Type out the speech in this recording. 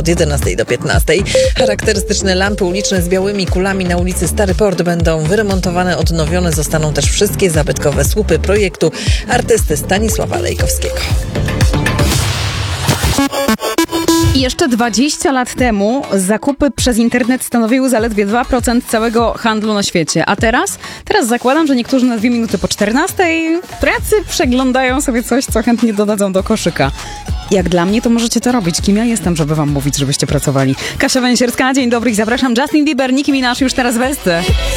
od 11 do 15. Charakterystyczne lampy uliczne z białymi kulami na ulicy Stary Port będą wyremontowane, odnowione zostaną też wszystkie zabytkowe słupy projektu artysty Stanisława Lejkowskiego. Jeszcze 20 lat temu zakupy przez internet stanowiły zaledwie 2% całego handlu na świecie. A teraz? Teraz zakładam, że niektórzy na 2 minuty po 14 w pracy przeglądają sobie coś, co chętnie dodadzą do koszyka. Jak dla mnie, to możecie to robić. Kim ja jestem, żeby wam mówić, żebyście pracowali? Kasia Węsierska, dzień dobry i zapraszam. Justin Bieber, Nicki Minaj już teraz w Esce.